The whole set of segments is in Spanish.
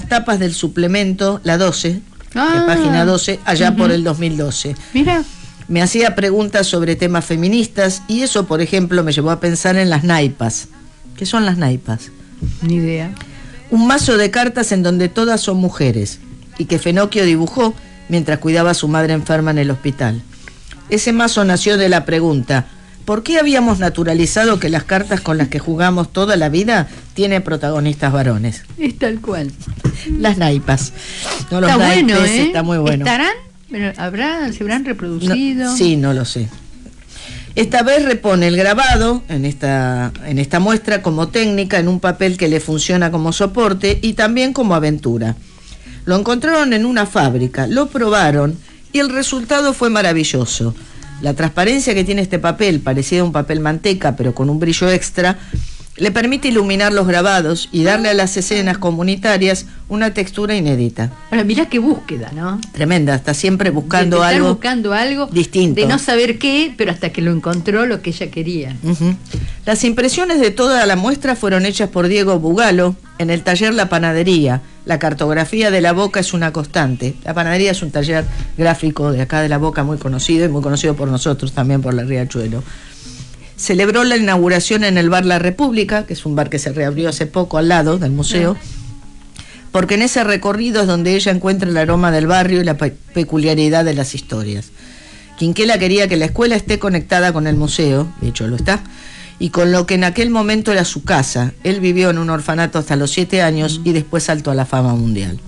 las tapas del suplemento, la 12, página 12, allá por el 2012. Mira. Me hacía preguntas sobre temas feministas y eso, por ejemplo, me llevó a pensar en las naipas. ¿Qué son las naipas? Ni idea. Un mazo de cartas en donde todas son mujeres y que Fenocchio dibujó mientras cuidaba a su madre enferma en el hospital. Ese mazo nació de la pregunta: ¿por qué habíamos naturalizado que las cartas con las que jugamos toda la vida tienen protagonistas varones? Es tal cual. Las naipas. No, los Está naipes, bueno, ¿eh? Está muy bueno. ¿Estarán? Pero ¿se habrán reproducido? No, sí, no lo sé. Esta vez repone el grabado en esta muestra como técnica en un papel que le funciona como soporte y también como aventura. Lo encontraron en una fábrica, lo probaron y el resultado fue maravilloso. La transparencia que tiene este papel, parecido a un papel manteca pero con un brillo extra, le permite iluminar los grabados y darle a las escenas comunitarias una textura inédita. Ahora, mirá qué búsqueda, ¿no? Tremenda, está siempre buscando algo distinto. De no saber qué, pero hasta que lo encontró lo que ella quería. Las impresiones de toda la muestra fueron hechas por Diego Bugalo en el taller La Panadería. La cartografía de la Boca es una constante. La Panadería es un taller gráfico de acá de la Boca muy conocido y muy conocido por nosotros también, por la Riachuelo. Celebró la inauguración en el bar La República, que es un bar que se reabrió hace poco al lado del museo, porque en ese recorrido es donde ella encuentra el aroma del barrio y la peculiaridad de las historias. Quinquela quería que la escuela esté conectada con el museo, de hecho lo está, y con lo que en aquel momento era su casa. Él vivió en un orfanato hasta los 7 años y después saltó a la fama mundial.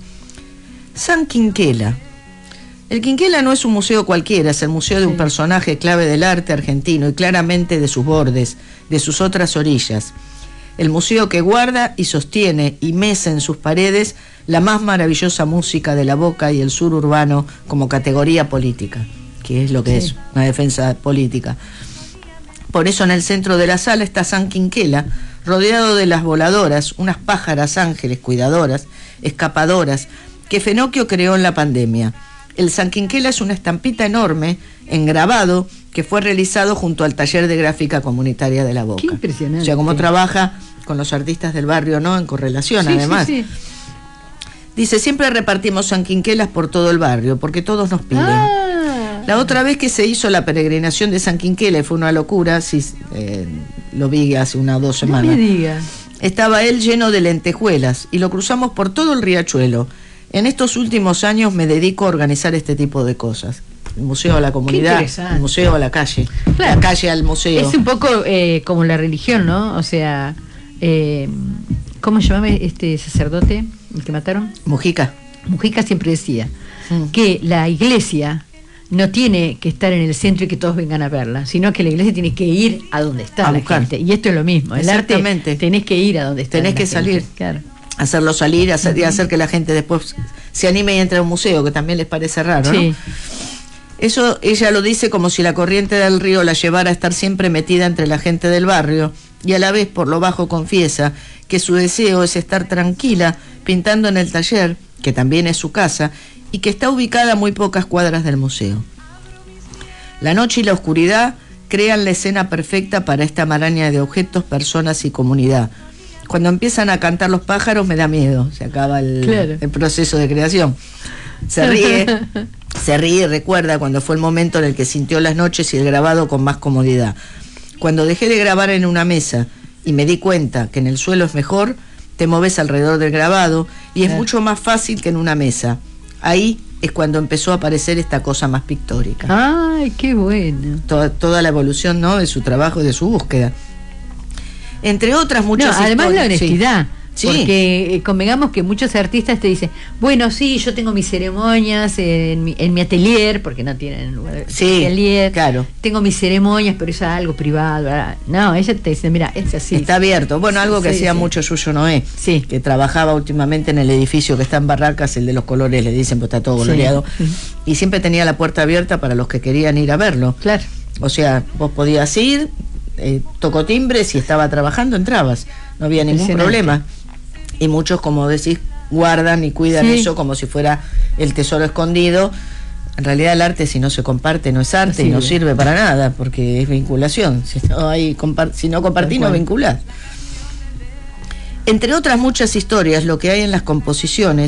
San Quinquela. El Quinquela no es un museo cualquiera, es el museo de un personaje clave del arte argentino y claramente de sus bordes, de sus otras orillas. El museo que guarda y sostiene y mece en sus paredes la más maravillosa música de la Boca y el sur urbano como categoría política, que es lo que es, una defensa política. Por eso en el centro de la sala está San Quinquela, rodeado de las voladoras, unas pájaras ángeles cuidadoras, escapadoras, que Fenocchio creó en la pandemia. El San Quinquela es una estampita enorme, en grabado, que fue realizado junto al taller de gráfica comunitaria de la Boca. Qué impresionante. O sea, cómo trabaja con los artistas del barrio, ¿no? En correlación, además. Sí. Dice, siempre repartimos San Quinquelas por todo el barrio, porque todos nos piden. La otra vez que se hizo la peregrinación de San Quinquela, fue una locura, lo vi hace 1 o 2 semanas. No me digas. Estaba él lleno de lentejuelas y lo cruzamos por todo el Riachuelo. En estos últimos años me dedico a organizar este tipo de cosas. El museo a la comunidad, el museo a la calle, claro. La calle al museo. Es un poco como la religión, ¿no? O sea, ¿cómo se llamaba este sacerdote, el que mataron? Mujica. Mujica siempre decía que la iglesia no tiene que estar en el centro y que todos vengan a verla, sino que la iglesia tiene que ir a donde está la gente. Y esto es lo mismo. El arte tenés que ir a donde está. Tenés que salir. Claro. Hacerlo salir, y hacer que la gente después se anime y entre a un museo, que también les parece raro, ¿no? Eso ella lo dice como si la corriente del río la llevara a estar siempre metida entre la gente del barrio, y a la vez por lo bajo confiesa que su deseo es estar tranquila pintando en el taller, que también es su casa, y que está ubicada a muy pocas cuadras del museo. La noche y la oscuridad crean la escena perfecta para esta maraña de objetos, personas y comunidad. Cuando empiezan a cantar los pájaros me da miedo, se acaba el proceso de creación. Se ríe y recuerda cuando fue el momento en el que sintió las noches y el grabado con más comodidad. Cuando dejé de grabar en una mesa y me di cuenta que en el suelo es mejor, te moves alrededor del grabado y es mucho más fácil que en una mesa. Ahí es cuando empezó a aparecer esta cosa más pictórica. ¡Ay, qué bueno! Toda la evolución, ¿no?, de su trabajo y de su búsqueda. Entre otras muchas historias. Además la honestidad. Sí. Porque convengamos que muchos artistas te dicen, bueno, sí, yo tengo mis ceremonias en mi atelier, porque no tienen lugar de atelier. Claro. Tengo mis ceremonias, pero eso es algo privado. No, ella te dice, mira, es así. Está abierto. Bueno, algo que hacía mucho Yuyo Noé, que trabajaba últimamente en el edificio que está en Barracas, el de los colores, le dicen, pues está todo coloreado. Y siempre tenía la puerta abierta para los que querían ir a verlo. Claro. O sea, vos podías ir, tocó timbre, si estaba trabajando, entrabas. No había ningún problema. Y muchos, como decís, guardan y cuidan eso como si fuera el tesoro escondido. En realidad el arte, si no se comparte, no es arte y no sirve para nada, porque es vinculación. Si no compartís, no vinculás. Entre otras muchas historias, lo que hay en las composiciones